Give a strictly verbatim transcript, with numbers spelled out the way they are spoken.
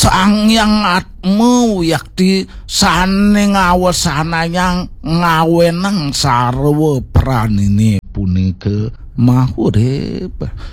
Sangyang Atma yakti sane ngawasanayang ngawenang sarwa pranine punika mahurip